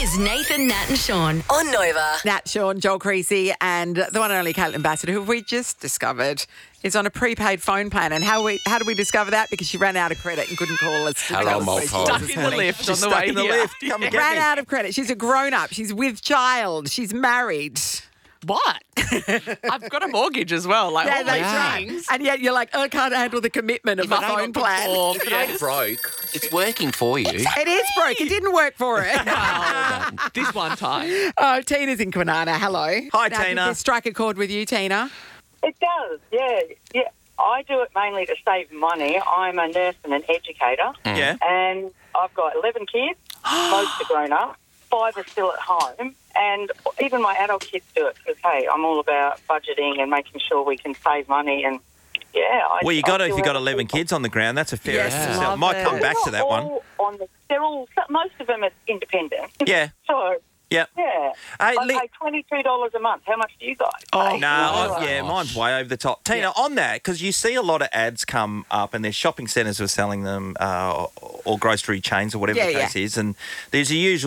is Nathan, Nat and Sean on Nova. Nat, Sean, Joel Creasy and the one and only Caitlin Bassett, who we just discovered is on a prepaid phone plan. And how did we discover that? Because she ran out of credit and couldn't call us. Hello, Mulcahy. Stuck in the lift on the Stuck way in the here. lift. Come and get Ran me. out of credit. She's a grown-up. She's with child. She's married. What? I've got a mortgage as well. Like, Yeah, all that's these right. things. And yet you're like, I can't handle the commitment of a phone plan. Perform, If it yes. ain't broke, it's working for you. It is broke. It didn't work for her. This one time. Oh, Tina's in Kwinana. Hello. Hi, Now, Tina. Did this strike a chord with you, Tina? It does, yeah. I do it mainly to save money. I'm a nurse and an educator, Yeah. and I've got 11 kids. Most are grown up. 5 are still at home, and even my adult kids do it because, hey, I'm all about budgeting and making sure we can save money. And yeah, Well, you got to I if do you got other 11 people. kids on the ground. That's a fair Yes, estimate. love Might come it. back to They're that not one. all they're all, most of them are independent. Yeah. So Yeah. yeah, Hey, I pay $22 a month. How much do you guys pay? Yeah, mine's way over the top. Tina, on that, because you see a lot of ads come up and there's shopping centres who are selling them or grocery chains or whatever the Yeah, case is, and there's a usual